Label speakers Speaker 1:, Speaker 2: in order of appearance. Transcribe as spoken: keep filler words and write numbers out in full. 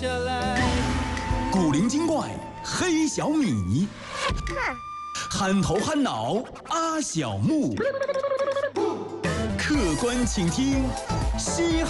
Speaker 1: 下来。
Speaker 2: 古灵精怪，黑小米，憨头憨脑，阿小木，客官请听，嘻哈。